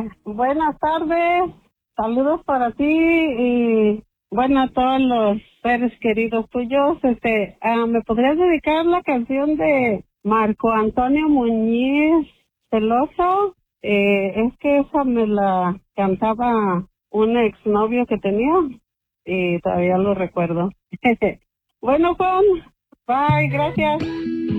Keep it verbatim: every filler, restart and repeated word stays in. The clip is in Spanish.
Buenas tardes, saludos para ti y bueno, a todos los seres queridos tuyos. Este, ah, ¿me podrías dedicar la canción de Marco Antonio Muñiz Celoso? Eh, es que esa me la cantaba un exnovio que tenía y todavía lo recuerdo. Bueno, Juan, bye, gracias.